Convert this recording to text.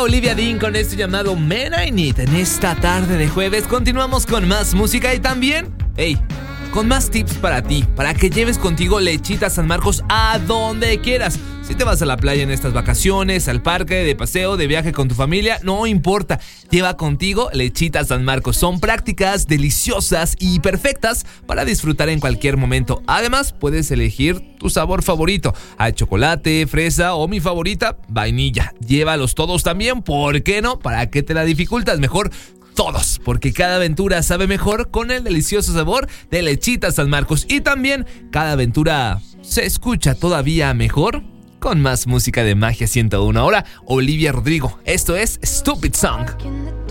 Olivia Dean con esto llamado Man I Need. En esta tarde de jueves continuamos con más música y también, con más tips para ti, para que lleves contigo Lechita San Marcos a donde quieras. Si te vas a la playa en estas vacaciones, al parque, de paseo, de viaje con tu familia, no importa. Lleva contigo Lechita San Marcos. Son prácticas, deliciosas y perfectas para disfrutar en cualquier momento. Además, puedes elegir tu sabor favorito. Hay chocolate, fresa o mi favorita, vainilla. Llévalos todos también, ¿por qué no? ¿Para qué te la dificultas? Mejor todos, porque cada aventura sabe mejor con el delicioso sabor de Lechita San Marcos. Y también cada aventura se escucha todavía mejor con más música de Magia 101. Ahora, Olivia Rodrigo. Esto es Stupid Song.